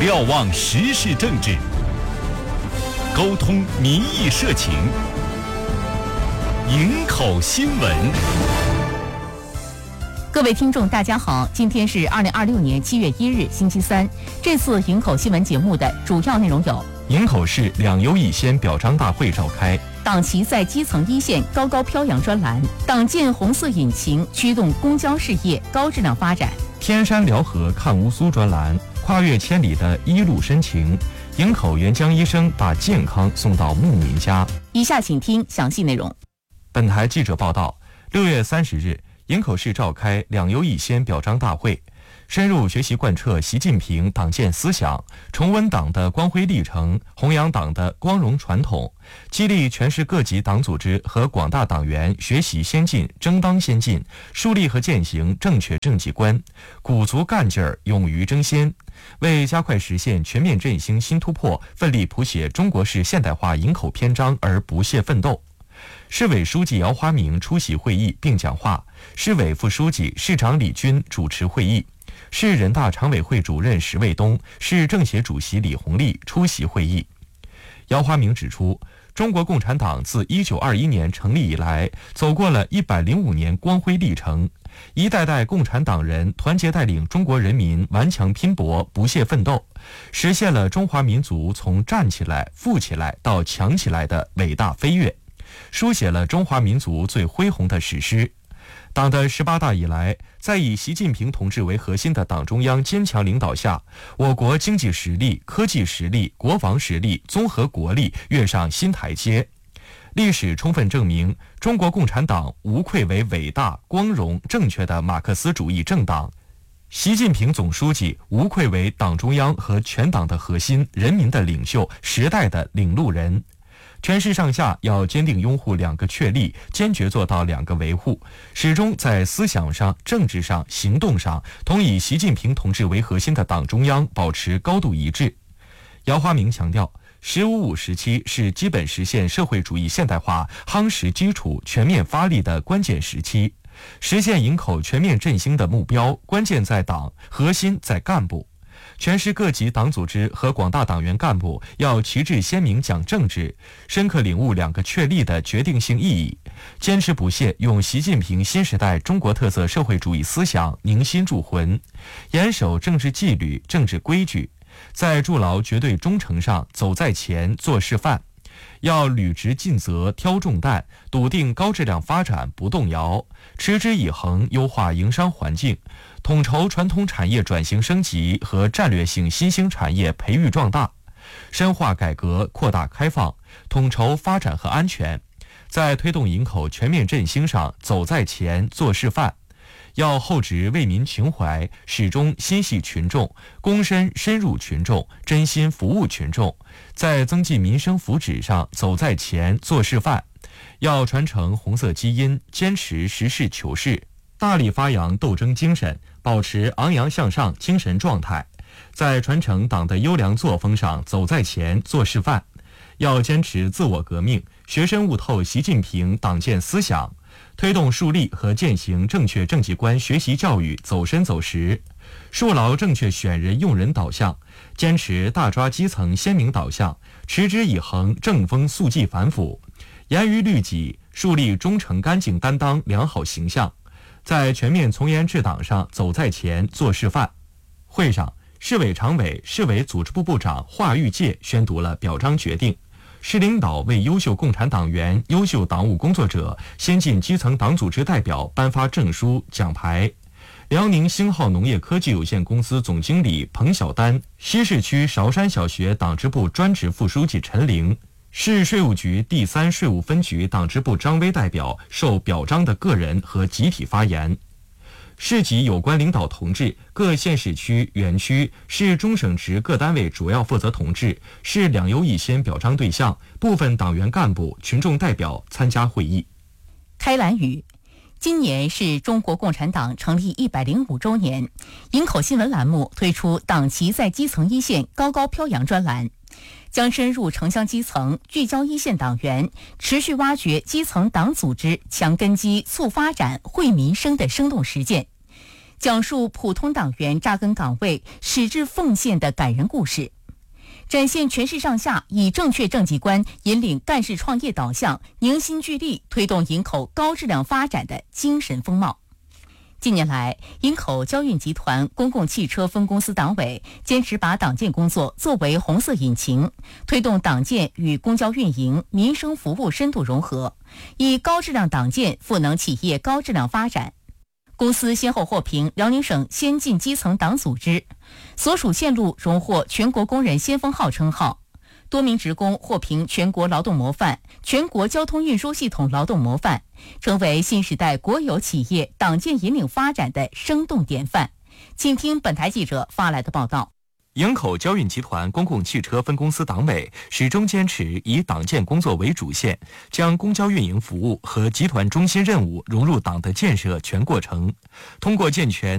瞭望时事政治，沟通民意社情，营口新闻。 各位听众大家好，今天是2026年7月1日星期三。这次营口新闻节目的主要内容有： 营口市两优一先表彰大会召开， 党旗在基层一线高高飘扬专栏，党建红色引擎驱动公交事业高质量发展； 天山辽河看乌苏专栏，跨越千里的一路深情，营口援疆医生把健康送到牧民家。 以下请听详细内容。 本台记者报道，6月30日，营口市召开两优一先表彰大会，深入学习贯彻习近平党建思想，重温党的光辉历程，弘扬党的光荣传统，激励全市各级党组织和广大党员学习先进、争当先进，树立和践行正确政绩观，鼓足干劲儿，勇于争先，为加快实现全面振兴新突破，奋力谱写中国式现代化营口篇章而不懈奋斗。市委书记姚华明出席会议并讲话，市委副书记、市长李军主持会议，市人大常委会主任石卫东、市政协主席李红利出席会议。姚华明指出，中国共产党自1921年成立以来，走过了105年光辉历程，一代代共产党人团结带领中国人民顽强拼搏、不懈奋斗，实现了中华民族从站起来、富起来到强起来的伟大飞跃，书写了中华民族最恢宏的史诗。党的18大以来，在以习近平同志为核心的党中央坚强领导下，我国经济实力、科技实力、国防实力、综合国力跃上新台阶。历史充分证明，中国共产党无愧为伟大、光荣、正确的马克思主义政党，习近平总书记无愧为党中央和全党的核心、人民的领袖、时代的领路人。全市上下要坚定拥护两个确立，坚决做到两个维护，始终在思想上、政治上、行动上同以习近平同志为核心的党中央保持高度一致。姚华明强调，“15+5”时期是基本实现社会主义现代化夯实基础、全面发力的关键时期，实现营口全面振兴的目标，关键在党，核心在干部。全市各级党组织和广大党员干部要旗帜鲜明讲政治，深刻领悟两个确立的决定性意义，坚持不懈用习近平新时代中国特色社会主义思想凝心铸魂，严守政治纪律、政治规矩，在筑牢绝对忠诚上走在前、做示范。要履职尽责、挑重担，笃定高质量发展不动摇，持之以恒优化营商环境，统筹传统产业转型升级和战略性新兴产业培育壮大，深化改革、扩大开放，统筹发展和安全，在推动营口全面振兴上走在前、做示范。要厚植为民情怀，始终心系群众，躬身深入群众，真心服务群众，在增进民生福祉上走在前、做示范。要传承红色基因，坚持实事求是，大力发扬斗争精神，保持昂扬向上精神状态，在传承党的优良作风上走在前、做示范。要坚持自我革命，学深悟透习近平党建思想，推动树立和践行正确政绩观学习教育走深走实，树牢正确选人用人导向，坚持大抓基层鲜明导向，持之以恒正风肃纪反腐，严于律己，树立忠诚干净担当良好形象，在全面从严治党上走在前、做示范。会上，市委常委、市委组织部部长华玉介宣读了表彰决定。市领导为优秀共产党员、优秀党务工作者、先进基层党组织代表颁发证书、奖牌。辽宁星浩农业科技有限公司总经理彭晓丹，西市区韶山小学党支部专职副书记陈玲，市税务局第3税务分局党支部张威代表受表彰的个人和集体发言。市级有关领导同志、各县市区、园区、市中省直各单位主要负责同志、市两优一先表彰对象、部分党员干部、群众代表参加会议。 开栏语：今年是中国共产党成立105周年，营口新闻栏目推出党旗在基层一线高高飘扬专栏，将深入城乡基层，聚焦一线党员，持续挖掘基层党组织强根基、促发展、惠民生的生动实践。 讲述普通党员扎根岗位、矢志奉献的感人故事，展现全市上下以正确政绩观引领干事创业导向，凝心聚力推动营口高质量发展的精神风貌。近年来，营口交运集团公共汽车分公司党委坚持把党建工作作为红色引擎，推动党建与公交运营、民生服务深度融合，以高质量党建赋能企业高质量发展。公司先后获评辽宁省先进基层党组织，所属线路荣获全国工人先锋号称号，多名职工获评全国劳动模范、全国交通运输系统劳动模范，成为新时代国有企业党建引领发展的生动典范。请听本台记者发来的报道。 营口交运集团公共汽车分公司党委始终坚持以党建工作为主线，将公交运营服务和集团中心任务融入党的建设全过程，通过健全